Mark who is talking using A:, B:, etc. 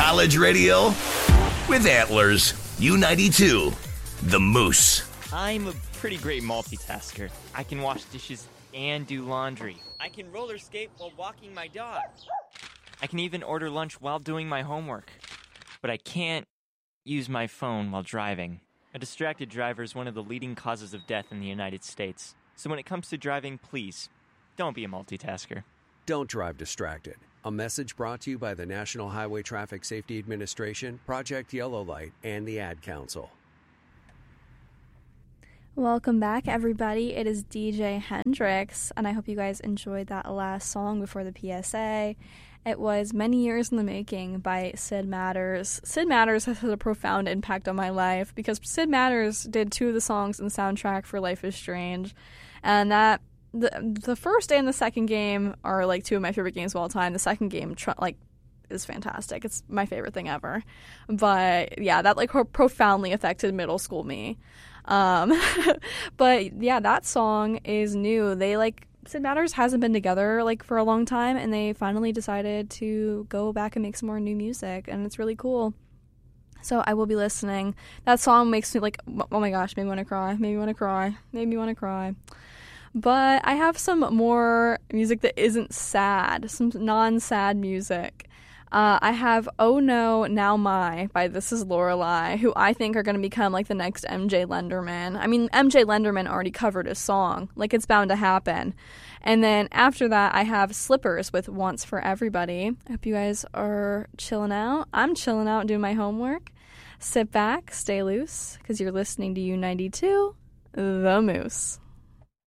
A: College radio with Antlers. U92, the Moose.
B: I'm a pretty great multitasker. I can wash dishes and do laundry. I can roller skate while walking my dog. I can even order lunch while doing my homework. But I can't use my phone while driving. A distracted driver is one of the leading causes of death in the United States. So when it comes to driving, please, don't be a multitasker.
C: Don't drive distracted. A message brought to you by the National Highway Traffic Safety Administration, Project Yellow Light, and the Ad Council.
D: Welcome back, everybody. It is DJ Hendrix, and I hope you guys enjoyed that last song before the PSA. It was Many Years in the Making by Sid Matters. Sid Matters has had a profound impact on my life because Sid Matters did two of the songs in the soundtrack for Life is Strange, and that the first and the second game are like two of my favorite games of all time. The second game is fantastic. It's my favorite thing ever. But yeah, that profoundly affected middle school me. But yeah, that song is new. Sid Matters hasn't been together for a long time, and they finally decided to go back and make some more new music, and it's really cool. So I will be listening. That song makes me oh my gosh, made me want to cry. But I have some more music that isn't sad, some non-sad music. I have Oh No, Now My by This Is Lorelei, who I think are going to become the next MJ Lenderman. I mean, MJ Lenderman already covered his song. It's bound to happen. And then after that, I have Slippers with Once for Everybody. I hope you guys are chilling out. I'm chilling out doing my homework. Sit back, stay loose, because you're listening to U92, the Moose.